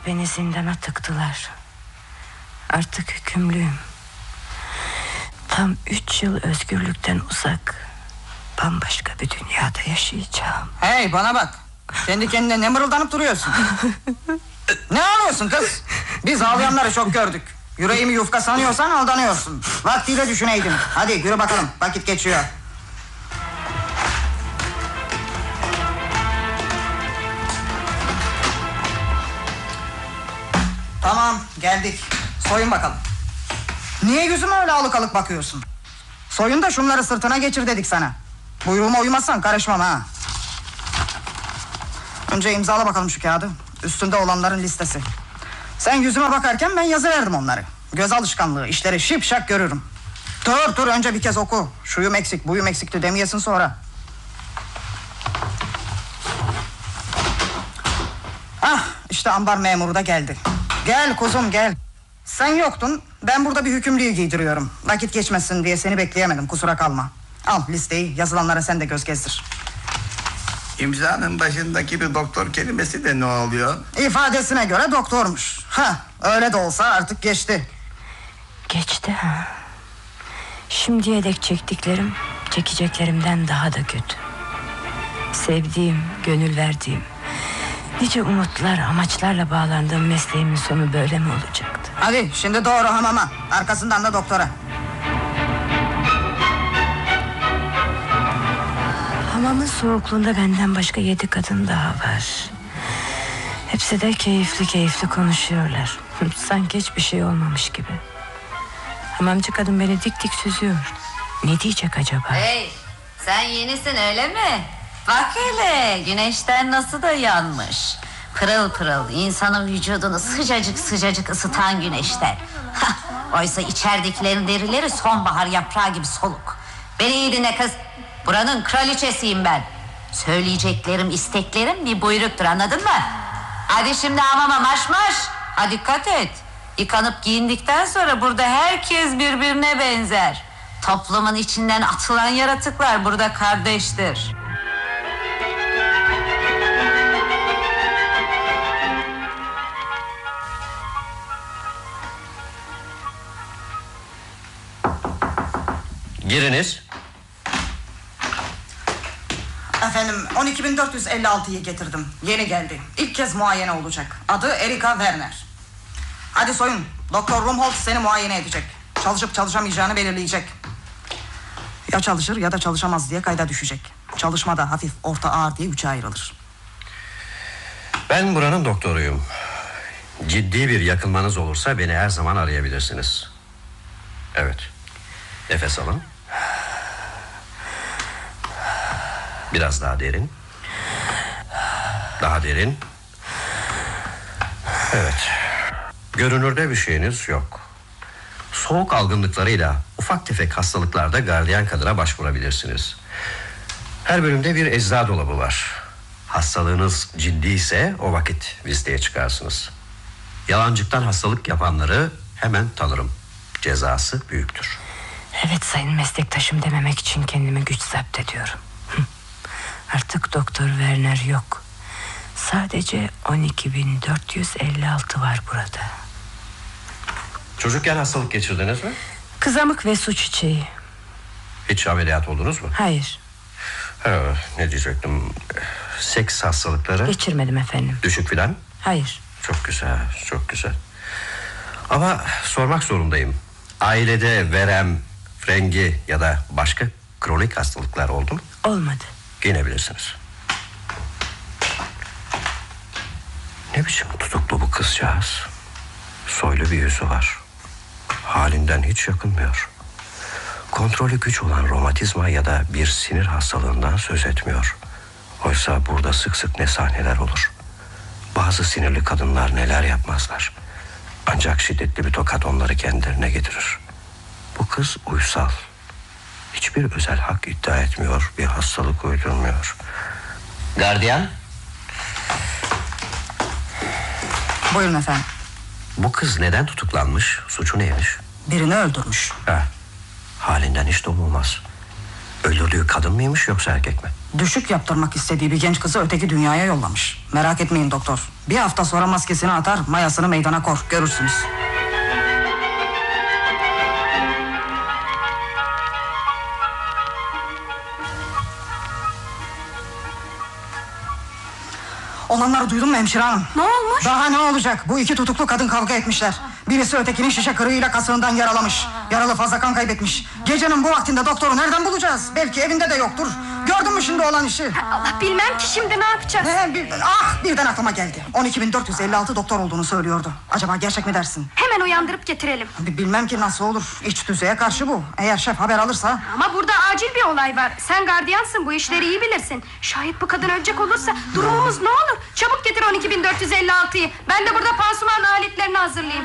beni zindana tıktılar. Artık hükümlüyüm. Tam 3 yıl özgürlükten uzak, bambaşka bir dünyada yaşayacağım. Hey bana bak, kendi kendine ne mırıldanıp duruyorsun? Ne ağlıyorsun kız? Biz ağlayanları çok gördük. Yüreğimi yufka sanıyorsan aldanıyorsun. Vaktiyle düşüneydin. Hadi yürü bakalım, vakit geçiyor. Tamam, geldik. Soyun bakalım. Niye yüzüme öyle alık alık bakıyorsun? Soyun da şunları sırtına geçir dedik sana. Buyruğuma uymazsan karışmam ha. Önce imzala bakalım şu kağıdı. Üstünde olanların listesi. Sen yüzüme bakarken ben yazıverdim onları. Göz alışkanlığı, işleri şipşak görürüm. Dur önce bir kez oku. Şuyum eksik, buyum eksikti demeyesin sonra. Ah, işte ambar memuru da geldi. Gel kuzum gel. Sen yoktun, ben burada bir hükümlüyü giydiriyorum. Vakit geçmesin diye seni bekleyemedim, kusura kalma. Al listeyi, yazılanlara sen de göz gezdir. İmzanın başındaki bir doktor kelimesi de ne oluyor? İfadesine göre doktormuş. Öyle de olsa artık geçti. Geçti ha. Şimdiye dek çektiklerim çekeceklerimden daha da kötü. Sevdiğim, gönül verdiğim, nice umutlar, amaçlarla bağlandığım mesleğimin sonu böyle mi olacaktı? Hadi şimdi doğru hamama, arkasından da doktora. Hamamın soğukluğunda benden başka 7 kadın daha var. Hepsi de keyifli konuşuyorlar. Sanki hiçbir şey olmamış gibi. Hamamcı kadın beni dik dik süzüyor. Ne diyecek acaba? Hey, sen yenisin öyle mi? Bak hele, güneşten nasıl da yanmış. Pırıl pırıl, insanın vücudunu sıcacık ısıtan güneşten. Oysa içeridekilerin derileri sonbahar yaprağı gibi soluk. Beni iyi dinle kız. Buranın kraliçesiyim ben. Söyleyeceklerim, isteklerim bir buyruktur, anladın mı? Hadi şimdi hamama marş. Ha dikkat et. Yıkanıp giyindikten sonra burada herkes birbirine benzer. Toplumun içinden atılan yaratıklar burada kardeştir. Giriniz. Efendim 12.456'yı getirdim. Yeni geldi. İlk kez muayene olacak. Adı Erika Werner. Hadi soyun. Doktor Rumholtz seni muayene edecek. Çalışıp çalışamayacağını belirleyecek. Ya çalışır ya da çalışamaz diye kayda düşecek. Çalışmada hafif, orta, ağır diye 3'e ayrılır. Ben buranın doktoruyum. Ciddi bir yakınmanız olursa beni her zaman arayabilirsiniz. Evet. Nefes alın. Biraz daha derin. Daha derin. Evet. Görünürde bir şeyiniz yok. Soğuk algınlıklarıyla ufak tefek hastalıklarda gardiyan kadına başvurabilirsiniz. Her bölümde bir eczacı dolabı var. Hastalığınız ciddiyse o vakit listeye çıkarsınız. Yalancıktan hastalık yapanları hemen tanırım. Cezası büyüktür. Evet sayın meslektaşım dememek için kendimi güç zapt ediyorum. Artık Doktor Werner yok. Sadece 12.456 var burada. Çocukken hastalık geçirdiniz mi? Kızamık ve su çiçeği. Hiç ameliyat oldunuz mu? Hayır. Ne diyecektim? Seks hastalıkları? Geçirmedim efendim. Düşük filan? Hayır. Çok güzel, çok güzel. Ama sormak zorundayım. Ailede verem, frengi ya da başka kronik hastalıklar oldu mu? Olmadı. Giyinebilirsiniz. Ne biçim tutuklu bu kızcağız? Soylu bir yüzü var. Halinden hiç yakınmıyor. Kontrolü güç olan romatizma ya da bir sinir hastalığından söz etmiyor. Oysa burada sık sık ne sahneler olur. Bazı sinirli kadınlar neler yapmazlar. Ancak şiddetli bir tokat onları kendilerine getirir. Bu kız uysal. Hiçbir özel hak iddia etmiyor, bir hastalık uydurmuyor. Gardiyan. Buyurun efendim. Bu kız neden tutuklanmış? Suçu neymiş? Birini öldürmüş. Halinden hiç de olmaz. Öldürdüğü kadın mıymış yoksa erkek mi? Düşük yaptırmak istediği bir genç kızı öteki dünyaya yollamış. Merak etmeyin doktor. Bir hafta sonra maskesini atar, mayasını meydana kor. Görürsünüz. Olanları duydun mu hemşire hanım? Ne olmuş? Daha ne olacak? Bu iki tutuklu kadın kavga etmişler. Birisi ötekinin şişe kırığıyla kasığından yaralamış. Yaralı fazla kan kaybetmiş. Gecenin bu vaktinde doktoru nereden bulacağız? Belki evinde de yoktur. Gördün mü şimdi olan işi? Allah, bilmem ki şimdi ne yapacağız? Birden aklıma geldi. 12.456 doktor olduğunu söylüyordu. Acaba gerçek mi dersin? Hemen uyandırıp getirelim. Bilmem ki nasıl olur. İç düzeye karşı bu. Eğer şef haber alırsa... Ama burada acil bir olay var. Sen gardiyansın, bu işleri iyi bilirsin. Şayet bu kadın ölecek olursa durumumuz ne olur? Çabuk getir 12.456'yı. Ben de burada pansuman aletlerini hazırlayayım.